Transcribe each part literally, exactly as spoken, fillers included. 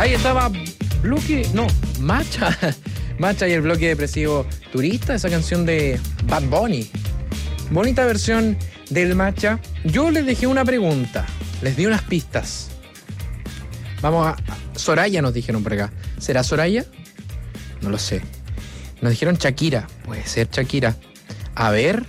Ahí estaba bloque, no, Matcha. Matcha y el bloque depresivo Turista, esa canción de Bad Bunny. Bonita versión del Matcha. Yo les dejé una pregunta, les di unas pistas. Vamos a... Soraya nos dijeron por acá. ¿Será Soraya? No lo sé. Nos dijeron Shakira. Puede ser Shakira. A ver.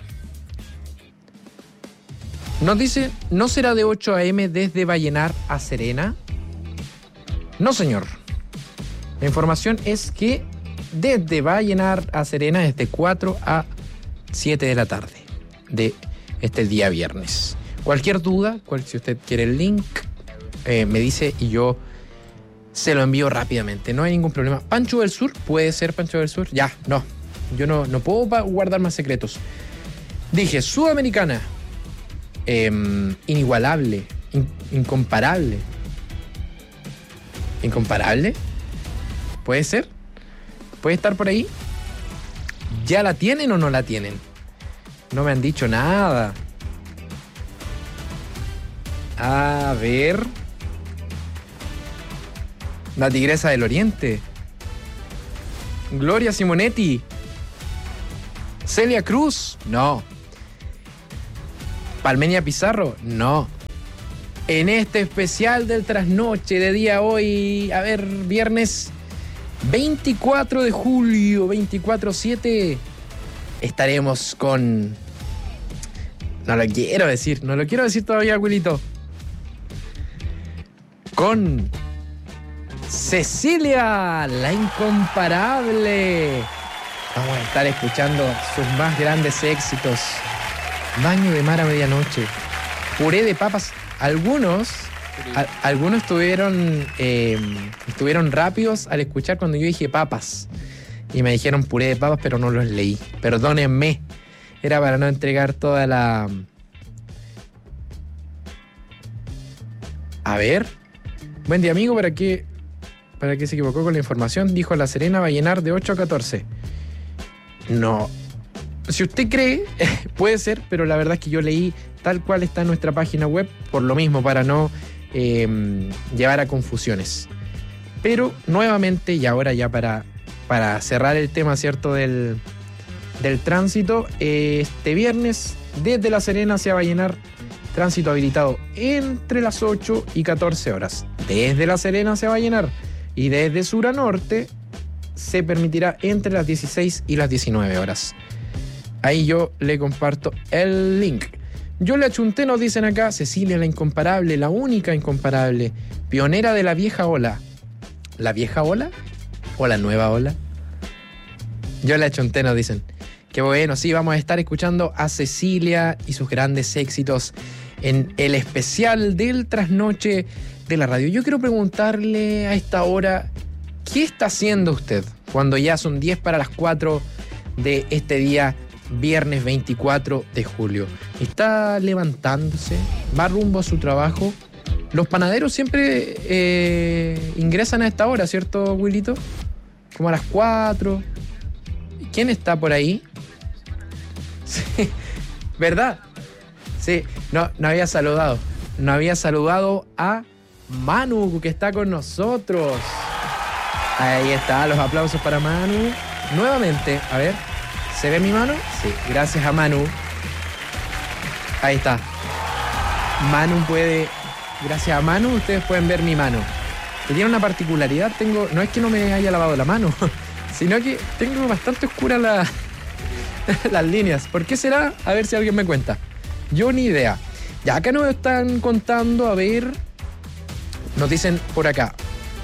Nos dice, ¿no será de ocho a eme desde Vallenar a Serena? No, señor. La información es que desde Vallenar a Serena es de cuatro a siete de la tarde de este día viernes. Cualquier duda, cual, si usted quiere el link, eh, me dice y yo se lo envío rápidamente. No hay ningún problema. Pancho del Sur, ¿puede ser Pancho del Sur? Ya, no. Yo no, no puedo guardar más secretos. Dije, Sudamericana. Eh, inigualable. In, incomparable. ¿Incomparable? ¿Puede ser? ¿Puede estar por ahí? ¿Ya la tienen o no la tienen? No me han dicho nada. A ver. La Tigresa del Oriente. Gloria Simonetti. Celia Cruz. No. Palmenia Pizarro. No. En este especial del trasnoche de día hoy, a ver, viernes veinticuatro de julio, veinticuatro siete, estaremos con... No lo quiero decir, no lo quiero decir todavía, Wilito. Con Cecilia, la incomparable. Vamos a estar escuchando sus más grandes éxitos. Baño de mar a medianoche. Puré de papas. Algunos, a, algunos estuvieron, eh, estuvieron rápidos al escuchar cuando yo dije papas. Y me dijeron puré de papas, pero no los leí. Perdónenme. Era para no entregar toda la... A ver. Buen día, amigo. ¿Para qué, para qué se equivocó con la información? Dijo La Serena Vallenar de ocho a catorce. No. Si usted cree, puede ser, pero la verdad es que yo leí tal cual está en nuestra página web, por lo mismo, para no eh, llevar a confusiones. Pero nuevamente, y ahora ya para, para cerrar el tema, ¿cierto?, del, del tránsito, eh, este viernes, desde La Serena hacia Vallenar, tránsito habilitado entre las ocho y catorce horas. Desde La Serena hacia Vallenar y desde sur a norte se permitirá entre las dieciséis y las diecinueve horas. Ahí yo le comparto el link. Yo le achunté, nos dicen acá, Cecilia la incomparable, la única incomparable, pionera de la vieja ola. ¿La vieja ola? ¿O la nueva ola? Yo le achunté, nos dicen. Qué bueno, sí, vamos a estar escuchando a Cecilia y sus grandes éxitos en el especial del trasnoche de la radio. Yo quiero preguntarle a esta hora, ¿qué está haciendo usted cuando ya son diez para las cuatro de este día viernes veinticuatro de julio? ¿Está levantándose? ¿Va rumbo a su trabajo? Los panaderos siempre eh, ingresan a esta hora, ¿cierto, Wilito? Como a las cuatro. ¿Quién está por ahí? Sí, ¿verdad? Sí, no, no había saludado. No había saludado a Manu, que está con nosotros. Ahí está, los aplausos para Manu. Nuevamente, a ver, ¿se ve mi mano? Sí, gracias a Manu. Ahí está. Manu puede... Gracias a Manu ustedes pueden ver mi mano. Que tiene una particularidad, tengo... No es que no me haya lavado la mano, sino que tengo bastante oscura la, las líneas. ¿Por qué será? A ver si alguien me cuenta. Yo ni idea. Ya acá nos están contando, a ver... Nos dicen por acá.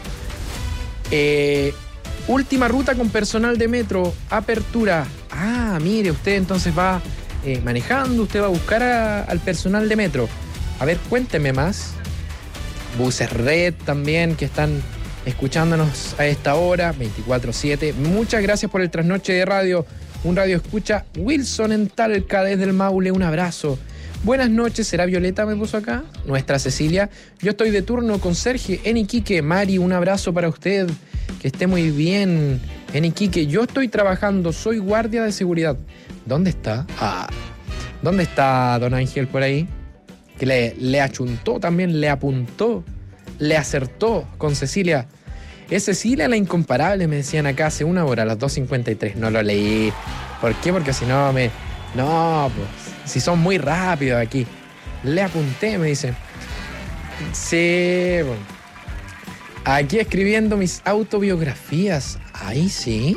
Eh... Última ruta con personal de metro, apertura. Ah, mire, usted entonces va eh, manejando, usted va a buscar a, al personal de metro. A ver, cuénteme más. Buses Red también, que están escuchándonos a esta hora, veinticuatro siete. Muchas gracias por el trasnoche de radio. Un radio escucha Wilson en Talca, desde el Maule, un abrazo. Buenas noches, ¿será Violeta? Me puso acá. Nuestra Cecilia. Yo estoy de turno con Sergio en Iquique. Mari, un abrazo para usted. Que esté muy bien en Iquique. Yo estoy trabajando, soy guardia de seguridad. ¿Dónde está? Ah, ¿dónde está don Ángel por ahí? Que le, le achuntó también, le apuntó, le acertó con Cecilia. Es Cecilia la incomparable, me decían acá hace una hora, a las dos cincuenta y tres. No lo leí. ¿Por qué? Porque si no me... No, pues, si son muy rápidos aquí. Le apunté, me dicen. Sí, bueno. Aquí escribiendo mis autobiografías. Ahí sí.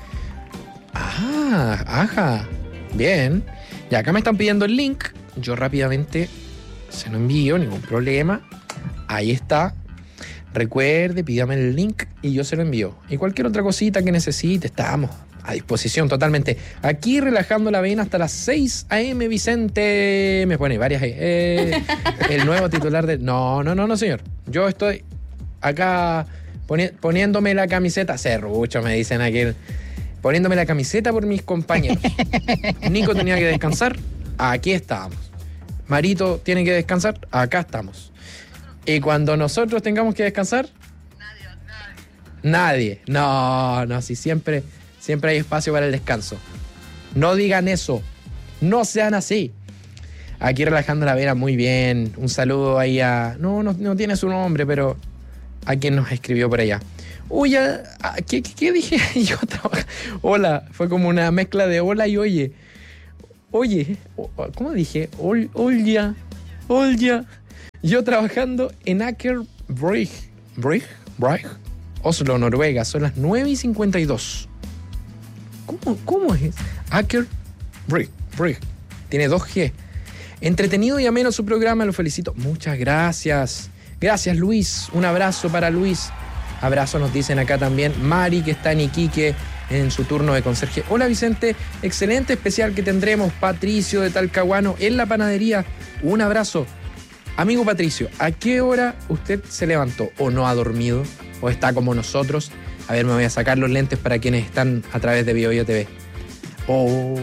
Ah, ajá. Bien. Y acá me están pidiendo el link. Yo rápidamente se lo envío, ningún problema. Ahí está. Recuerde, pídame el link y yo se lo envío. Y cualquier otra cosita que necesite, estamos a disposición totalmente. Aquí relajando la vena hasta las seis a.m. Vicente. Me pone varias. Eh, el nuevo titular de... No, no, no, no, señor. Yo estoy acá poni- poniéndome la camiseta. Serrucho, me dicen aquí. Poniéndome la camiseta por mis compañeros. Nico tenía que descansar. Aquí estábamos. Marito tiene que descansar. Acá estamos. Y cuando nosotros tengamos que descansar, nadie, nadie. Nadie. No, no, si siempre, siempre hay espacio para el descanso. No digan eso. No sean así. Aquí relajando la vena, muy bien. Un saludo ahí a... No, no, no tiene su nombre, pero a quien nos escribió por allá. Uy, a, a, ¿qué, qué, ¿qué dije? Yo trabajo. Hola, fue como una mezcla de hola y oye. Oye, ¿cómo dije? Ol, olya, olya. Yo trabajando en Aker Brygge, Brygge, Brygge, Oslo, Noruega. Son las nueve y cincuenta y dos. ¿Cómo, cómo es? Aker Brygge, Brygge. Tiene dos G. Entretenido y ameno su programa, lo felicito. Muchas gracias. Gracias, Luis. Un abrazo para Luis. Abrazo nos dicen acá también. Mari, que está en Iquique en su turno de conserje. Hola, Vicente. Excelente especial que tendremos. Patricio de Talcahuano en la panadería. Un abrazo. Amigo Patricio, ¿a qué hora usted se levantó? ¿O no ha dormido? ¿O está como nosotros? A ver, me voy a sacar los lentes para quienes están a través de BioBio T V. Oh.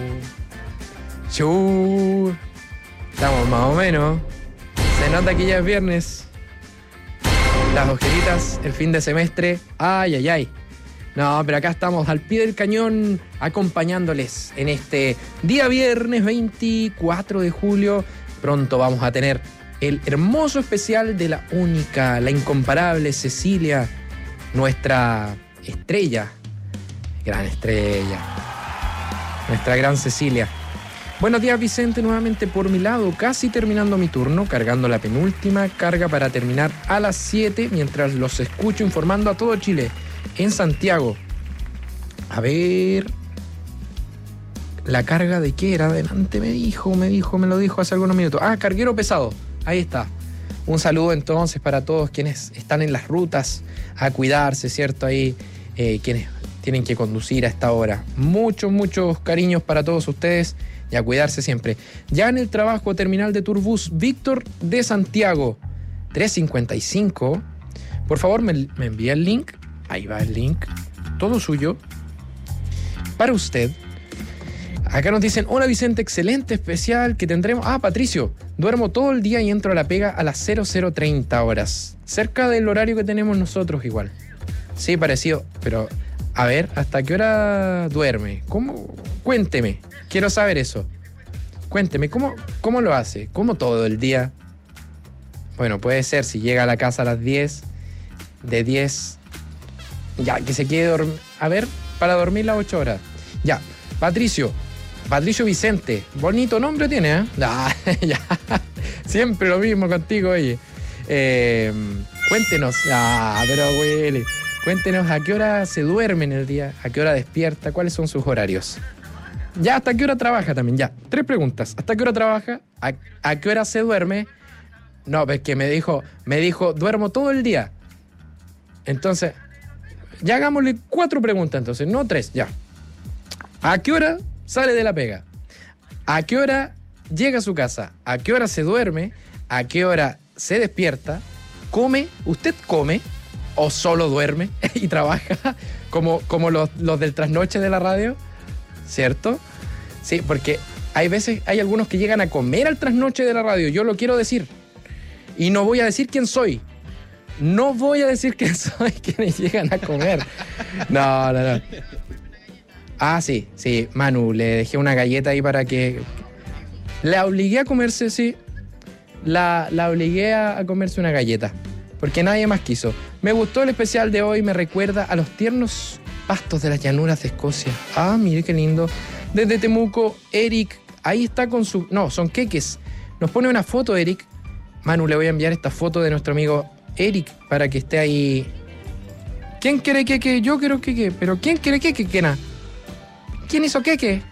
Chu. Estamos más o menos. Se nota que ya es viernes. Las ojeritas, el fin de semestre. Ay, ay, ay. No, pero acá estamos al pie del cañón acompañándoles en este día viernes veinticuatro de julio. Pronto vamos a tener el hermoso especial de la única, la incomparable Cecilia, nuestra estrella, gran estrella, nuestra gran Cecilia. Buenos días, Vicente, nuevamente por mi lado, casi terminando mi turno, cargando la penúltima carga para terminar a las siete, mientras los escucho informando a todo Chile, en Santiago. A ver... ¿La carga de qué era? Adelante me dijo, me dijo, me lo dijo hace algunos minutos. Ah, carguero pesado. Ahí está. Un saludo entonces para todos quienes están en las rutas a cuidarse, ¿cierto? Ahí eh, quienes tienen que conducir a esta hora. Muchos, muchos cariños para todos ustedes y a cuidarse siempre. Ya en el trabajo terminal de Turbus, Víctor de Santiago, tres cincuenta y cinco. Por favor, me, me envía el link. Ahí va el link. Todo suyo. Para usted. Acá nos dicen, hola Vicente, excelente especial que tendremos. Ah, Patricio, duermo todo el día y entro a la pega a las cero cero treinta horas. Cerca del horario que tenemos nosotros igual. Sí, parecido, pero a ver, ¿hasta qué hora duerme? ¿Cómo? Cuénteme, quiero saber eso. Cuénteme, ¿cómo, cómo lo hace? ¿Cómo todo el día? Bueno, puede ser si llega a la casa a las diez, de diez, ya, que se quede dormir. A ver, para dormir las ocho horas. Ya, Patricio. Patricio Vicente, bonito nombre tiene, ¿eh? Ah, ya. Siempre lo mismo contigo, oye. Eh, cuéntenos, ah, pero güey, cuéntenos a qué hora se duerme en el día, a qué hora despierta, cuáles son sus horarios. Ya, ¿hasta qué hora trabaja también? Ya, tres preguntas. ¿Hasta qué hora trabaja? ¿A, a qué hora se duerme? No, es que me dijo, me dijo, duermo todo el día. Entonces, ya hagámosle cuatro preguntas entonces, no tres, ya. ¿A qué hora sale de la pega? ¿A qué hora llega a su casa? ¿A qué hora se duerme? ¿A qué hora se despierta? ¿Come? ¿Usted come? ¿O solo duerme y trabaja? Como, como los, los del trasnoche de la radio, ¿cierto? Sí, porque hay veces, hay algunos que llegan a comer al trasnoche de la radio. Yo lo quiero decir. Y no voy a decir quién soy. No voy a decir quién soy quienes llegan a comer. No, no, no. Ah, sí, sí, Manu, le dejé una galleta ahí para que... La obligué a comerse, sí. La, la obligué a, a comerse una galleta. porque nadie más quiso. Me gustó el especial de hoy, me recuerda a los tiernos pastos de las llanuras de Escocia. Ah, mire qué lindo. Desde Temuco, Eric, ahí está con su... No, son queques. Nos pone una foto, Eric. Manu, le voy a enviar esta foto de nuestro amigo Eric para que esté ahí. ¿Quién quiere queque? Yo quiero queque. ¿Pero quién quiere queque, Kena? ¿Quién hizo queque?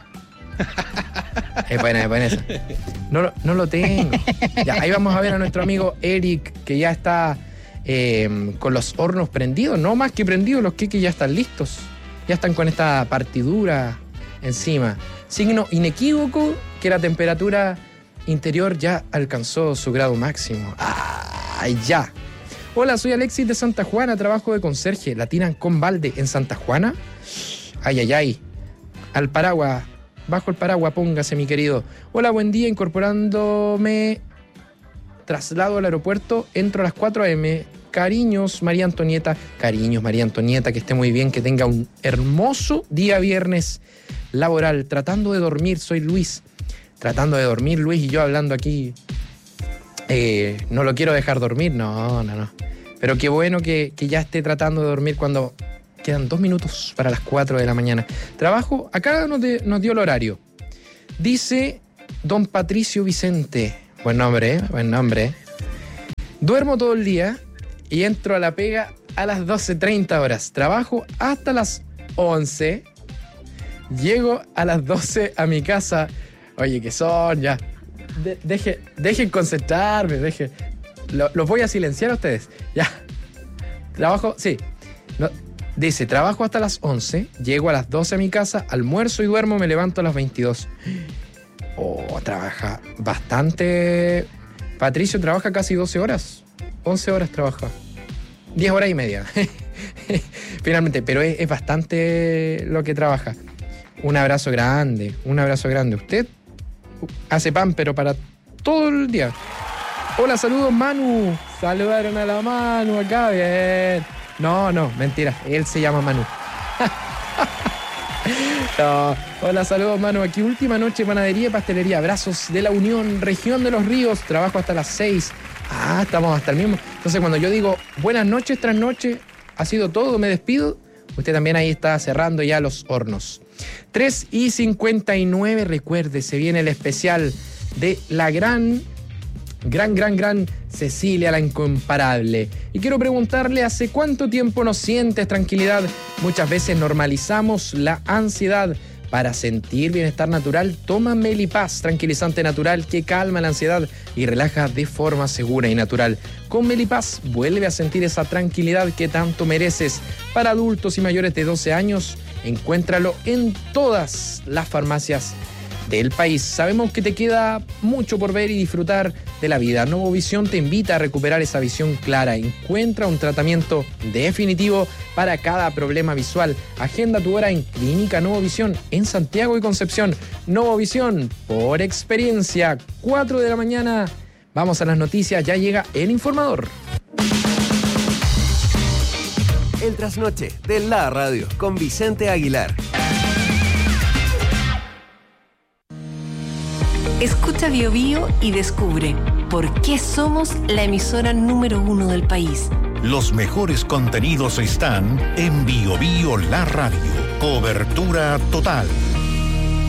Es buena, es buena esa. No, lo- no lo tengo. Ya, ahí vamos a ver a nuestro amigo Eric, que ya está eh, con los hornos prendidos. No más que prendidos, los queques ya están listos. Ya están con esta partidura encima. Signo inequívoco que la temperatura interior ya alcanzó su grado máximo. ¡Ay, ya! Hola, soy Alexis de Santa Juana, trabajo de conserje. ¿La tiran con balde en Santa Juana? Ay, ay, ay. Al paraguas, bajo el paraguas, póngase, mi querido. Hola, buen día, incorporándome. Traslado al aeropuerto, entro a las cuatro a eme. Cariños, María Antonieta. Cariños, María Antonieta, que esté muy bien, que tenga un hermoso día viernes laboral. Tratando de dormir, soy Luis. Tratando de dormir, Luis, y yo hablando aquí. Eh, no lo quiero dejar dormir, no, no, no. Pero qué bueno que, que ya esté tratando de dormir cuando quedan dos minutos para las cuatro de la mañana. Trabajo, acá nos, de- nos dio el horario. Dice don Patricio Vicente. Buen nombre, ¿eh? Buen nombre. ¿eh? Duermo todo el día y entro a la pega a las doce treinta horas. Trabajo hasta las once. Llego a las doce a mi casa. Oye, ¿qué son? Ya. De- deje, dejen concentrarme, deje. Lo- los voy a silenciar a ustedes. Ya. Trabajo, sí. No, dice, trabajo hasta las once, llego a las doce a mi casa, almuerzo y duermo, me levanto a las veintidós. Oh, trabaja bastante. Patricio trabaja casi doce horas. once horas trabaja. diez horas y media. Finalmente, pero es, es bastante lo que trabaja. Un abrazo grande, un abrazo grande. Usted hace pan, pero para todo el día. Hola, saludos, Manu. Saludaron a la Manu acá, bien. No, no, mentira, él se llama Manu. No. Hola, saludos, Manu. Aquí última noche, panadería y pastelería. Abrazos de la Unión, región de los Ríos. Trabajo hasta las seis. Ah, estamos hasta el mismo. Entonces, cuando yo digo buenas noches, tras noche, ha sido todo, me despido. Usted también ahí está cerrando ya los hornos. tres y cincuenta y nueve, recuerde, se viene el especial de la gran, gran, gran, gran Cecilia, la incomparable. Y quiero preguntarle, ¿hace cuánto tiempo no sientes tranquilidad? Muchas veces normalizamos la ansiedad. Para sentir bienestar natural, toma Melipaz, tranquilizante natural que calma la ansiedad y relaja de forma segura y natural. Con Melipaz vuelve a sentir esa tranquilidad que tanto mereces. Para adultos y mayores de doce años, encuéntralo en todas las farmacias del país. Sabemos que te queda mucho por ver y disfrutar de la vida. Novovisión te invita a recuperar esa visión clara. Encuentra un tratamiento definitivo para cada problema visual. Agenda tu hora en Clínica Novovisión en Santiago y Concepción. Novovisión, por experiencia. cuatro de la mañana. Vamos a las noticias. Ya llega El Informador. El trasnoche de la radio con Vicente Aguilar. Escucha Bio Bio y descubre por qué somos la emisora número uno del país. Los mejores contenidos están en Bio Bio La Radio. Cobertura total.